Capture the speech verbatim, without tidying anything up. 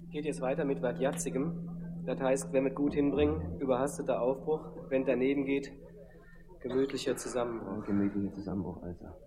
Geht jetzt weiter mit was Jatzigem. Das heißt, wenn wir es gut hinbringen, überhasteter Aufbruch. Wenn daneben geht, gemütlicher Zusammenbruch. Gemütlicher Zusammenbruch, also.